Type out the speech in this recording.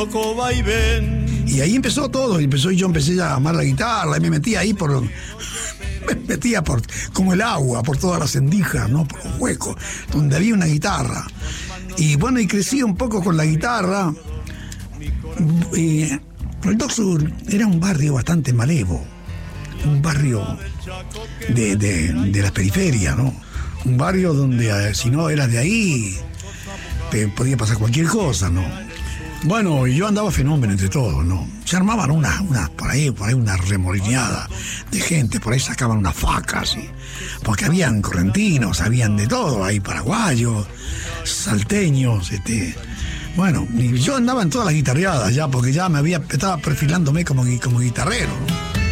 loco vaivén. Y ahí empezó todo, yo empecé a amar la guitarra, y me metía ahí como el agua, por todas las endijas, ¿no? Por los huecos, donde había una guitarra. Y bueno, y crecí un poco con la guitarra. El Dock Sur era un barrio bastante malevo, un barrio de las periferias, ¿no? Un barrio donde si no eras de ahí, te podía pasar cualquier cosa, ¿no? Bueno, yo andaba fenómeno entre todos, ¿no? Se armaban por ahí una remolineada de gente, por ahí sacaban unas facas, porque habían correntinos, habían de todo, ahí paraguayos, salteños, Bueno, y yo andaba en todas las guitarreadas ya, porque ya estaba perfilándome como guitarrero, ¿no?